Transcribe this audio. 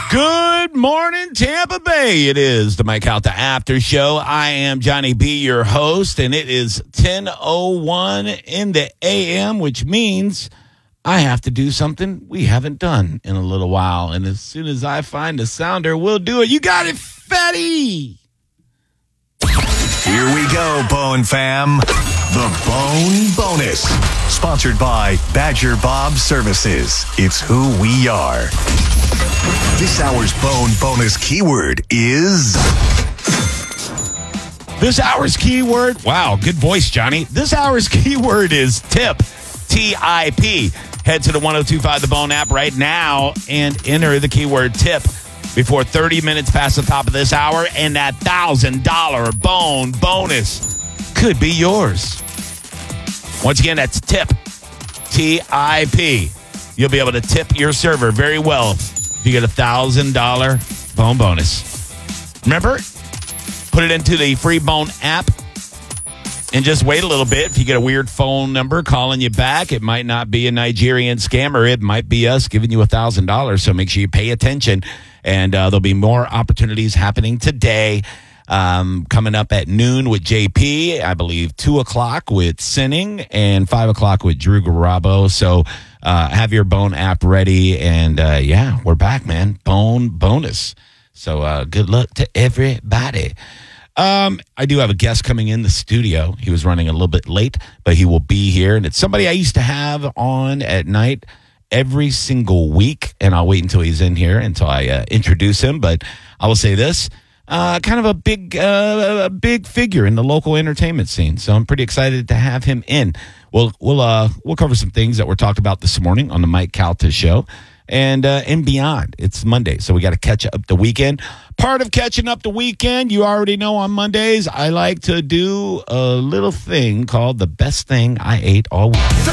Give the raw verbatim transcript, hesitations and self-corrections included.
Good morning, Tampa Bay. It is the Mike Calta After Show. I am Johnny B, your host, and it is ten oh one in the A M, which means I have to do something we haven't done in a little while. And as soon as I find a sounder, we'll do it. You got it, fatty. Here we go, Bone Fam. The Bone Bonus. Sponsored by Badger Bob Services. It's who we are. This hour's Bone Bonus keyword is... This hour's keyword... Wow, good voice, Johnny. This hour's keyword is tip. T I P. Head to the one oh two five The Bone app right now and enter the keyword tip before thirty minutes past the top of this hour, and that one thousand dollars Bone Bonus could be yours. Once again, that's tip. T I P. You'll be able to tip your server very well if you get a one thousand dollars Bone Bonus. Remember, put it into the free Bone app and just wait a little bit. If you get a weird phone number calling you back, it might not be a Nigerian scammer. It might be us giving you one thousand dollars. So make sure you pay attention. And uh, there'll be more opportunities happening today. Um, coming up at noon with J P, I believe two o'clock with Sinning, and five o'clock with Drew Garabo. So uh, have your Bone app ready. And uh, yeah, we're back, man. Bone Bonus. So uh, good luck to everybody. Um, I do have a guest coming in the studio. He was running a little bit late, but he will be here. And it's somebody I used to have on at night every single week. And I'll wait until he's in here until I uh, introduce him. But I will say this. Uh, kind of a big, uh, a big figure in the local entertainment scene. So I'm pretty excited to have him in. We'll, we'll, uh, we'll cover some things that were talked about this morning on the Mike Calta Show and, uh, and beyond. It's Monday, so we got to catch up the weekend. Part of catching up the weekend, you already know on Mondays, I like to do a little thing called the best thing I ate all week. The